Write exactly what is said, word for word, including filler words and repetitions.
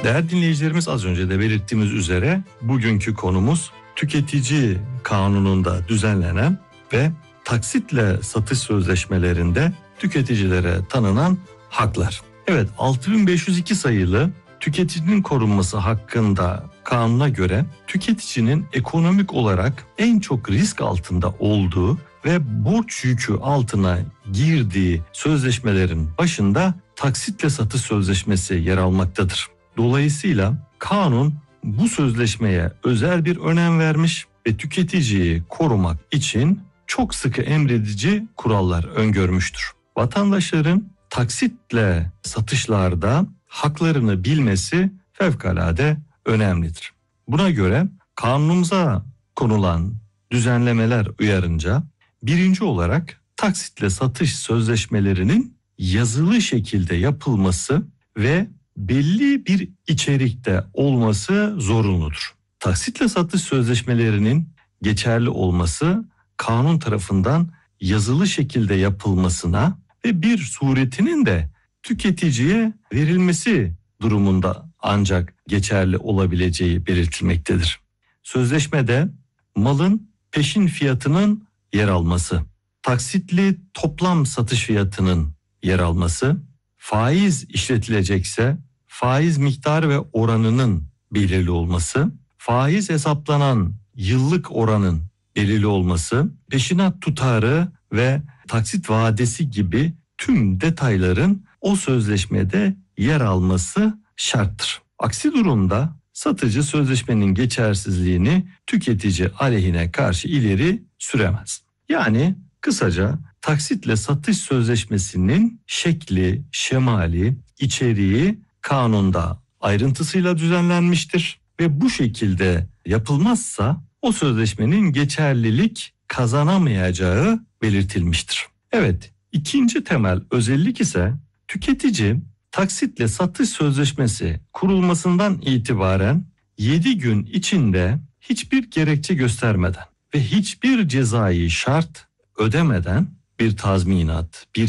Değerli dinleyicilerimiz, az önce de belirttiğimiz üzere bugünkü konumuz tüketici kanununda düzenlenen ve taksitle satış sözleşmelerinde tüketicilere tanınan haklar. Evet, altı bin beş yüz iki sayılı tüketicinin korunması hakkında kanuna göre tüketicinin ekonomik olarak en çok risk altında olduğu ve borç yükü altına girdiği sözleşmelerin başında taksitle satış sözleşmesi yer almaktadır. Dolayısıyla kanun bu sözleşmeye özel bir önem vermiş ve tüketiciyi korumak için çok sıkı emredici kurallar öngörmüştür. Vatandaşların taksitle satışlarda haklarını bilmesi fevkalade önemlidir. Buna göre kanunumuza konulan düzenlemeler uyarınca birinci olarak taksitle satış sözleşmelerinin yazılı şekilde yapılması ve belli bir içerikte olması zorunludur. Taksitle satış sözleşmelerinin geçerli olması kanun tarafından yazılı şekilde yapılmasına ve bir suretinin de tüketiciye verilmesi durumunda ancak geçerli olabileceği belirtilmektedir. Sözleşmede malın peşin fiyatının yer alması, taksitli toplam satış fiyatının yer alması, faiz işletilecekse faiz miktarı ve oranının belirli olması, faiz hesaplanan yıllık oranın belirli olması, peşinat tutarı ve taksit vadesi gibi tüm detayların o sözleşmede yer alması şarttır. Aksi durumda satıcı sözleşmenin geçersizliğini tüketici aleyhine karşı ileri süremez. Yani kısaca taksitle satış sözleşmesinin şekli, şemali, içeriği kanunda ayrıntısıyla düzenlenmiştir ve bu şekilde yapılmazsa o sözleşmenin geçerlilik kazanamayacağı belirtilmiştir. Evet, ikinci temel özellik ise tüketici taksitle satış sözleşmesi kurulmasından itibaren yedi gün içinde hiçbir gerekçe göstermeden ve hiçbir cezai şart ödemeden bir tazminat, bir